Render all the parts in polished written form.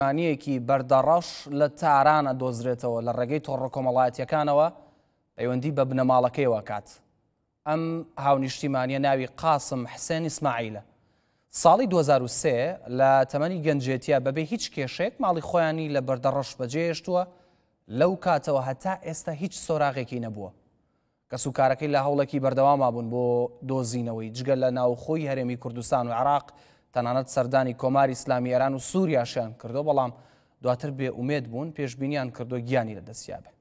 نیشتیمانیەکی بەردەڕەش لە تارانە دۆزرێتەوە لە ڕێگەی تۆڕە کۆمەڵایەتیەکانەوە پەیوەندی بە بنەماڵەکەیەوە کات. ئەم هاونیشتیمانیە ناوی قاسم حسێن ئیسماعیلە. ساڵی 2003 لە تەمەنی گەنجێتیە بەبێ هیچ کێشێک ماڵی خۆیانی لە بەردەڕەش بەجێهێشتووە. لەو کاتەوە هەتا ئێستا هیچ سۆراغێکی نەبووە. کەسوکارەکەی لە هەوڵێکی بەردەواما بوون بۆ دۆزینەوەی جگە لە ناوخۆی هەرێمی کوردستان و عێراق تەنانەت سەردانی کۆماری ئیسلامی ئێران و سووریاشیان کردو، بەڵام دواتر بێ ئومێد بوون پێشبینیان کردو گیانی لەدەستیابێ.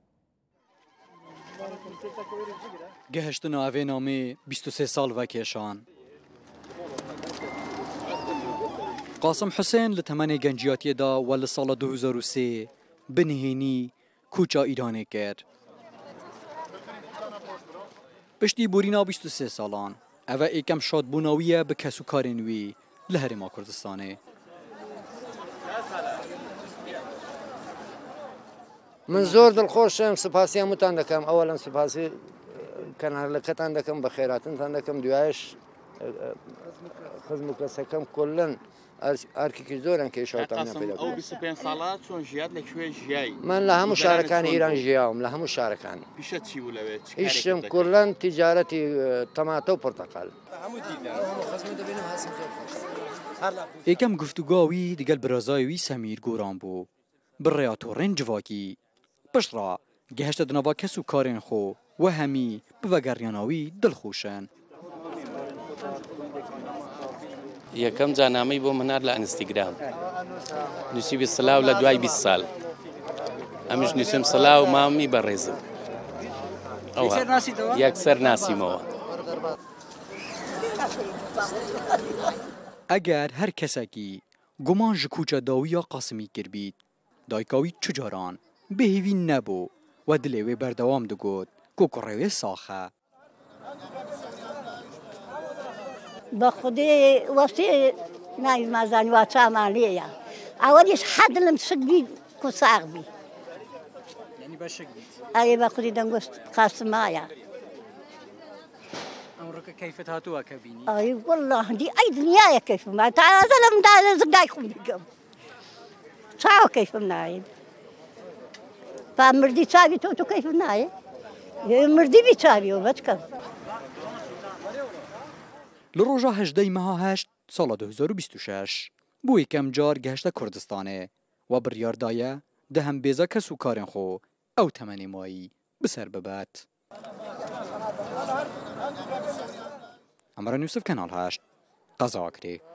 گەهشتن ئاوێ نامێ 23 ساڵ ڤەکێشان. قاسم حسێن لە تەمەنێ گەنجیاتیەدا و لە ساڵە 2003 بنهێنی کوچا ئیرانێ کرد. پشتی بورینە 23 ساڵان ئەوە ئێکەم شادبوونەویە بە کەسوکارێن وی لە هەرێما کوردستانێ. من زۆر دڵخۆشم، سپاسی هەمووتان دەکەم. ئەوەڵەن سپاسی کەنارلەکەتان دەکەم، بە خێراتنتان دەکەم. دوایش خزم و کەسەکەم کۆلەن ئارکێکی زۆرن کێشاوتان پێدا. ئەو 25 ساڵات چۆن ژیات لەکوێ ژیایی؟ من لە هەموو شارەکانی ئیران ژیاوم، لە هەموو شارەکانی. پیشە چی بوو لەوێت؟ ئیشم کۆلەن تیجارەتی تەماتە و پۆرتەقال. ئێکەم گفتوگاوی دیگەل برازاوی سەمیر گۆران بوو بڕێیا تۆڕێن جڤاکی پشتڕا گەهشتە دنەڤا کەسوکارێن خۆ و هەمی بڤەگەڕیاناوی دڵخۆشن. یەکەم جانامەی بۆ منار لە ئینستاگرام نووسیبی سلااو لە دوای 20 ساڵ ئەمیش نووسم سلااو مامی بەڕێزم یەکسەر ناسیمەوە. ئەگەر هەر کەسێکی گومان ji کوچە داویە قاسمی کردبیت دایکاوی چجاران بهێوی نەبوو و dilê wê berdewam digot کوکڕێ wê saxe. بە خودێ وەسێ ناوی مازانی وا چامان لێیە ئەوەیش حەد لەم شگی کوساغ بی ئەێ بە خودی دەنگۆشت قاسمایە ئەمڕۆکە کەیفەت هاتووە کە بینی ئەی وەڵڵا هەندی ئەی دنیایە کەیفم تازە لەمدا زگای خۆم دیگەم چاوە کەیفم نایە با مردی چاوی تۆ تو کەیفم نایە مردی بی چاویەوە بەچکەم. لە ڕۆژە 18 مەها 8 ساڵە 2026 بۆ یەکەم جار گەهشتە کوردستانێ و بڕیاردایە دە هەمبێزە کەسوکارێن خۆ ئەو تەمەنێ مایی بسەر ببات. ئەمڕە نووسف کەناڵ 8 قەزا کرێ.